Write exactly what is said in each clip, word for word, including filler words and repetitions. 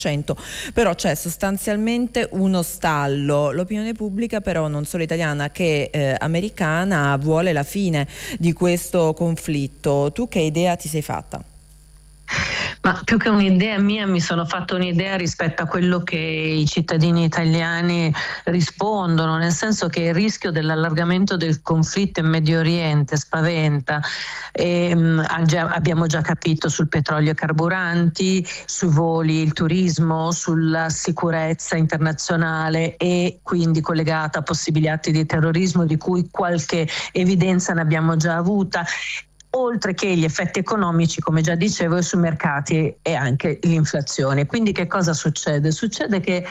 Però c'è sostanzialmente uno stallo. L'opinione pubblica però, non solo italiana che eh, americana, vuole la fine di questo conflitto. Tu che idea ti sei fatta? Ma più che un'idea mia, mi sono fatta un'idea rispetto a quello che i cittadini italiani rispondono, nel senso che il rischio dell'allargamento del conflitto in Medio Oriente spaventa. E, mh, abbiamo già capito sul petrolio e carburanti, sui voli, il turismo, sulla sicurezza internazionale e quindi collegata a possibili atti di terrorismo, di cui qualche evidenza ne abbiamo già avuta, oltre che gli effetti economici, come già dicevo, sui mercati e anche l'inflazione. Quindi che cosa succede? Succede che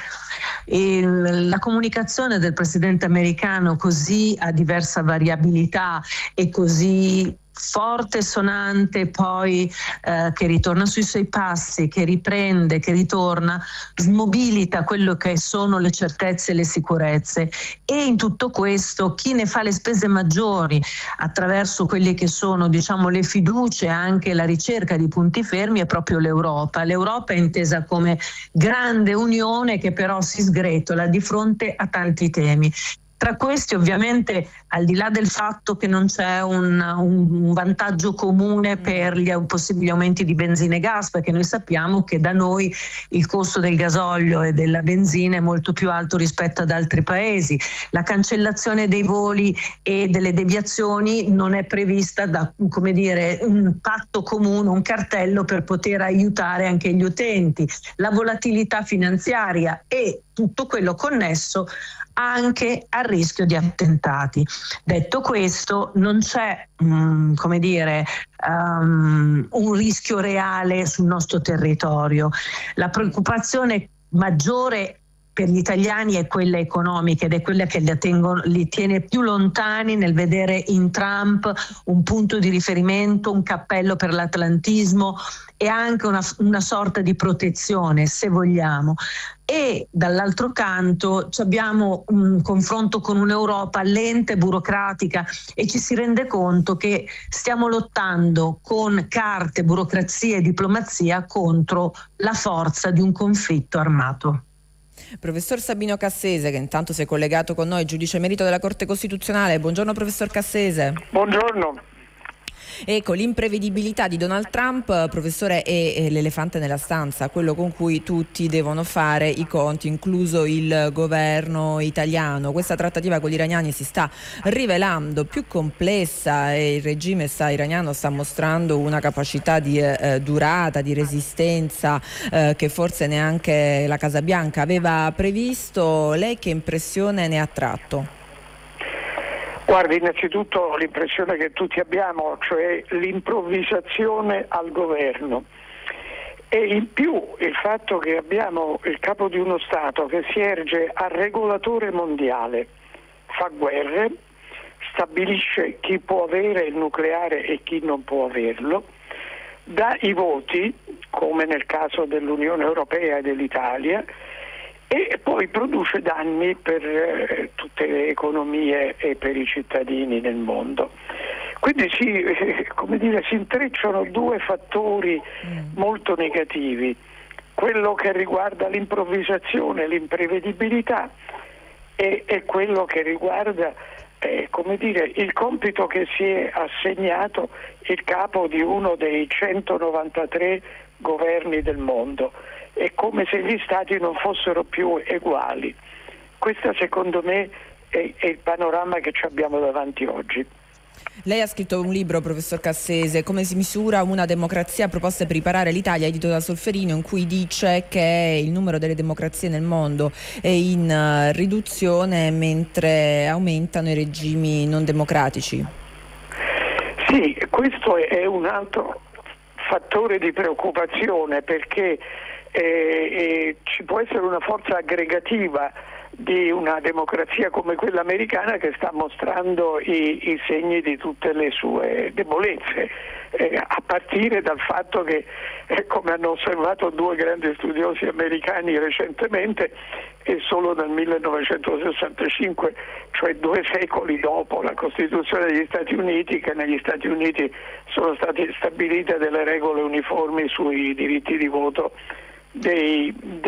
il, la comunicazione del presidente americano, così a diversa variabilità e così forte e sonante, poi eh, che ritorna sui suoi passi, che riprende, che ritorna, smobilita quello che sono le certezze e le sicurezze. E in tutto questo chi ne fa le spese maggiori attraverso quelle che sono, diciamo, le fiducie, anche la ricerca di punti fermi, è proprio l'Europa. L'Europa è intesa come grande unione che però si sgretola di fronte a tanti temi. Tra questi, ovviamente, al di là del fatto che non c'è un, un vantaggio comune per gli possibili aumenti di benzina e gas, perché noi sappiamo che da noi il costo del gasolio e della benzina è molto più alto rispetto ad altri paesi. La cancellazione dei voli e delle deviazioni non è prevista da, come dire, un patto comune, un cartello per poter aiutare anche gli utenti. La volatilità finanziaria e tutto quello connesso anche al rischio di attentati. Detto questo, non c'è um, come dire um, un rischio reale sul nostro territorio. La preoccupazione maggiore per gli italiani è quella economica ed è quella che li, tengono, li tiene più lontani nel vedere in Trump un punto di riferimento, un cappello per l'atlantismo e anche una, una sorta di protezione, se vogliamo. E dall'altro canto abbiamo un confronto con un'Europa lenta e burocratica e ci si rende conto che stiamo lottando con carte, burocrazia e diplomazia contro la forza di un conflitto armato. Professor Sabino Cassese, che intanto si è collegato con noi, giudice emerito della Corte Costituzionale. Buongiorno professor Cassese. Buongiorno. Ecco, l'imprevedibilità di Donald Trump, professore, è l'elefante nella stanza, quello con cui tutti devono fare i conti, incluso il governo italiano. Questa trattativa con gli iraniani si sta rivelando più complessa e il regime sta, iraniano sta mostrando una capacità di eh, durata, di resistenza eh, che forse neanche la Casa Bianca aveva previsto. Lei che impressione ne ha tratto? Guardi, innanzitutto l'impressione che tutti abbiamo, cioè l'improvvisazione al governo, e in più il fatto che abbiamo il capo di uno Stato che si erge a regolatore mondiale, fa guerre, stabilisce chi può avere il nucleare e chi non può averlo, dà i voti, come nel caso dell'Unione Europea e dell'Italia, e poi produce danni per eh, tutte le economie e per i cittadini nel mondo. Quindi si, eh, come dire, si intrecciano due fattori molto negativi, quello che riguarda l'improvvisazione, l'imprevedibilità e, e quello che riguarda eh, come dire, il compito che si è assegnato il capo di uno dei centonovantatré governi del mondo. È come se gli stati non fossero più uguali. Questo secondo me è, è il panorama che ci abbiamo davanti oggi. Lei ha scritto un libro, professor Cassese, Come si misura una democrazia, proposte per riparare l'Italia, edito da Solferino, in cui dice che il numero delle democrazie nel mondo è in riduzione mentre aumentano i regimi non democratici. Sì, questo è un altro fattore di preoccupazione, perché eh, eh, ci può essere una forza aggregativa di una democrazia come quella americana che sta mostrando i, i segni di tutte le sue debolezze, eh, a partire dal fatto che, eh, come hanno osservato due grandi studiosi americani recentemente, è solo nel millenovecentosessantacinque, cioè due secoli dopo la Costituzione degli Stati Uniti, che negli Stati Uniti sono state stabilite delle regole uniformi sui diritti di voto dei,